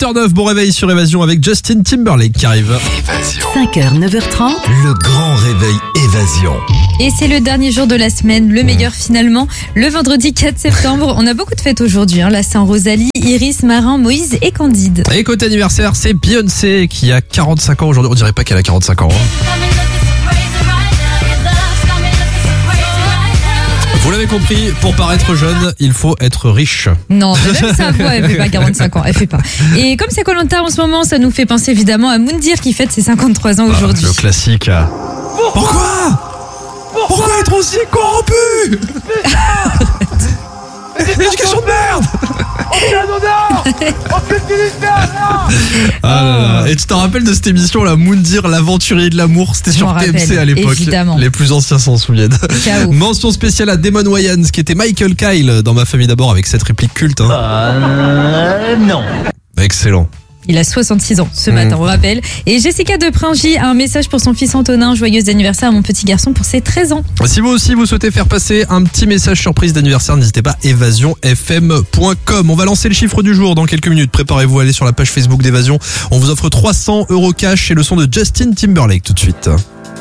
8h09, bon réveil sur Évasion avec Justin Timberlake qui arrive. Évasion. 5h, 9h30. Le grand réveil Évasion. Et c'est le dernier jour de la semaine, le meilleur finalement. Le vendredi 4 septembre, on a beaucoup de fêtes aujourd'hui. La Saint-Rosalie, Iris, Marin, Moïse et Candide. Et côté anniversaire, c'est Beyoncé qui a 45 ans aujourd'hui. On dirait pas qu'elle a 45 ans. Vous l'avez compris, pour paraître jeune, il faut être riche. Non, mais même sa voix, elle fait pas 45 ans, elle fait pas. Et comme c'est Koh-Lanta en ce moment, ça nous fait penser évidemment à Moundir qui fête ses 53 ans aujourd'hui. Le classique. Pourquoi être aussi corrompu? Éducation de merde. Et tu t'en rappelles de cette émission là, Moundir, l'aventurier de l'amour, c'était sur TMC à l'époque. Évidemment. Les plus anciens s'en souviennent. Ciao. Mention spéciale à Damon Wayans qui était Michael Kyle dans Ma famille d'abord avec cette réplique culte. Non. Excellent. Il a 66 ans ce matin, on rappelle. Et Jessica de Pringy a un message pour son fils Antonin. Joyeux anniversaire à mon petit garçon pour ses 13 ans. Si vous aussi vous souhaitez faire passer un petit message surprise d'anniversaire, n'hésitez pas, évasionfm.com. On va lancer le chiffre du jour dans quelques minutes. Préparez-vous à aller sur la page Facebook d'Évasion. On vous offre 300 € cash et le son de Justin Timberlake tout de suite.